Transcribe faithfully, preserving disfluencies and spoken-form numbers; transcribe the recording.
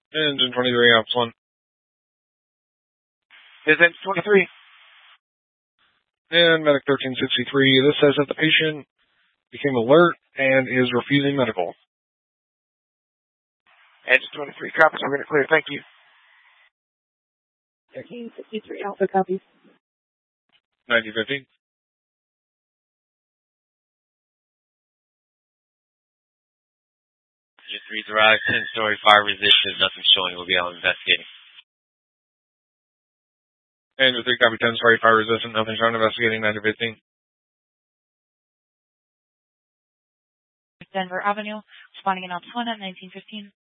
Engine twenty-three, Ops one. Is Engine twenty-three? And Medic thirteen sixty-three, this says that the patient became alert and is refusing medical. Engine twenty-three, copies. We're going to clear. Thank you. thirteen sixty-three, Alpha copies. ninety fifty. Engine three's arrived, ten-story fire resistant, nothing showing. We'll be out investigating. Engine three, copy ten, story fire resistant, nothing showing, investigating, ninety fifteen. Denver Avenue, responding in Ops one at nineteen fifteen.